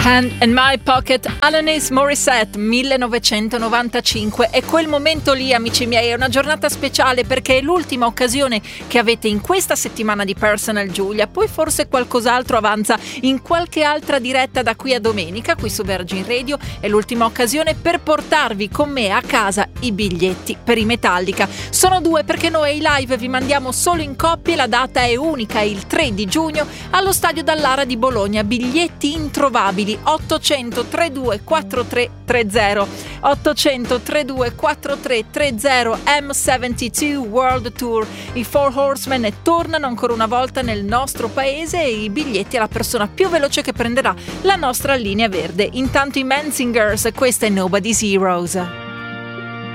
Hand in My Pocket, Alanis Morissette, 1995. E quel momento lì, amici miei, è una giornata speciale perché è l'ultima occasione che avete in questa settimana di Personal Giulia. Poi forse qualcos'altro avanza in qualche altra diretta da qui a domenica, qui su Virgin Radio. È l'ultima occasione per portarvi con me a casa i biglietti per i Metallica. Sono 2 perché noi i live vi mandiamo solo in coppie, la data è unica, è il 3 di giugno allo Stadio Dallara di Bologna. Biglietti introvabili. 800 32 4330 800 32 4330 M72 World Tour. I Four Horsemen tornano ancora una volta nel nostro paese e i biglietti alla persona più veloce che prenderà la nostra linea verde. Intanto i Menzingers, questa è Nobody's Heroes.